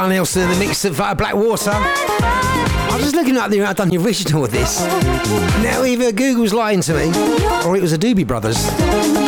Brian Nelson in the mix of Blackwater. I was just looking up there, I've done the original of this. Now either Google's lying to me, or it was the Doobie Brothers.